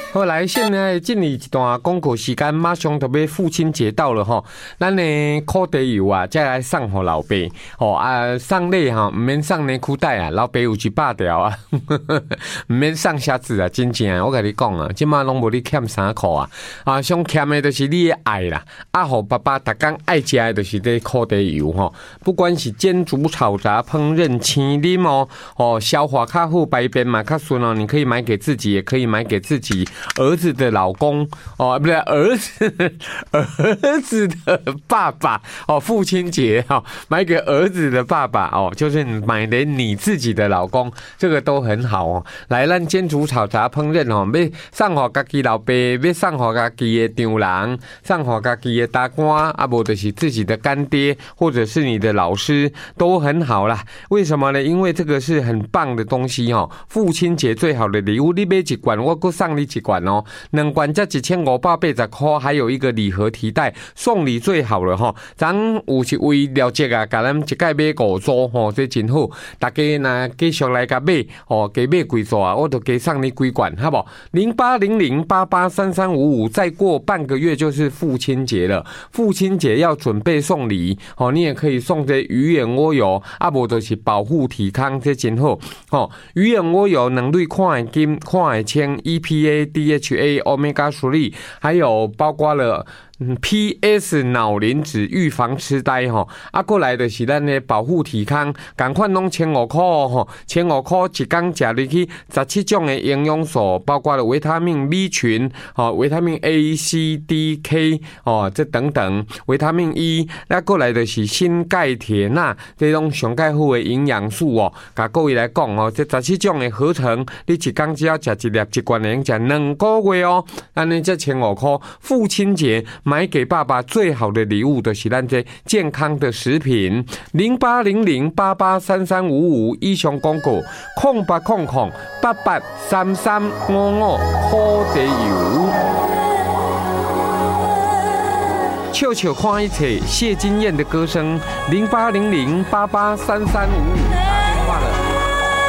后来现在进一段广告时间，马上就要父亲节到了吼，咱的烤地油啊，再来送给老爸哦啊，送礼哈，唔免送内裤带啊，老爸有100条啊，唔免送鞋子啊，真正我跟你讲啊，即马拢无你欠3块啊，啊，上欠的就是你的爱啦，啊，互爸爸逐工爱食的就是这烤地油吼，不管是煎煮炒炸烹饪青啉哦，消化较好，排便嘛较顺哦，你可以买给自己，也可以买给自己儿子的老公哦，不对，儿子的爸爸哦，父亲节哦，买给儿子的爸爸哦，就是买给你自己的老公，这个都很好哦。来，咱煎煮炒炸烹饪哦，要送给家己老爸，要送给家己的丈人，送给家己的大官，啊，无就是自己的干爹，或者是你的老师，都很好啦。为什么呢？因为这个是很棒的东西哦。父亲节最好的礼物，你买一罐，我再送你一罐哦。2罐才1580块，还有一个礼盒提袋，送礼最好了哈。咱有一位了解啊，甲咱一概买5组吼，这真好。大家若继续来甲买哦，加买几组啊，我就加送你几罐，好不好？0800883355，再过半个月就是父亲节了。父亲节要准备送礼哦，你也可以送这鱼眼蜗油，啊无就是保护体康，这真好哦。鱼眼蜗油2类看的金、看的清 ，EPA、DHA、Omega 3，还有包括了。PS 脑磷脂预防痴呆吼，啊过来的是咱的保护体康，赶快拢15块吼，15块一天吃入去17种的营养素，包括了维他命 B 群哦，维他命 A、C、D、K 哦，这等等，维他命 E， 那过来的是锌、钙、铁、钠这种上盖好的营养素哦。甲各位来讲哦，这17种的合成，你一天只要吃1粒，1罐能吃2个月哦。安尼这15块，父亲节。买给爸爸最好的礼物就是咱这健康的食品。0800883355以上广告，0800883355好地油。笑笑看一切，谢金燕的歌声，0800883355。